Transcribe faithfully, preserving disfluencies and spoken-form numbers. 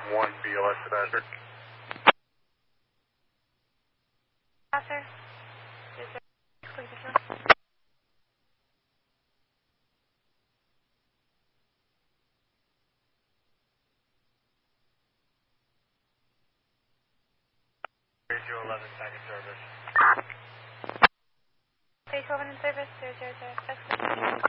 one B L S dispatcher. Sir. Zero eleven second service. Stage eleven in service, zero zero zero.